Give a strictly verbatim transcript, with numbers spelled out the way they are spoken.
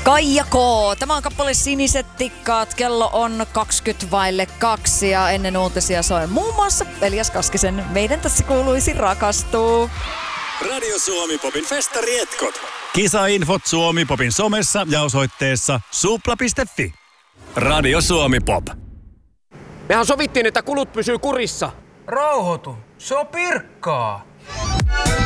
Kaija K. Tämä on kappale Siniset tikkaat. Kello on kaksikymmentä vaille kaksi ja ennen uutisia soi muun muassa Elias Kaskisen Meidän tässä kuuluisi rakastuu. Radio Suomi Popin festarietkot. Kisainfot Suomi Popin somessa ja osoitteessa supla piste fi. Radio Suomi Pop. Mehän sovittiin, että kulut pysyy kurissa. Rauhoitu, se on pirkkaa.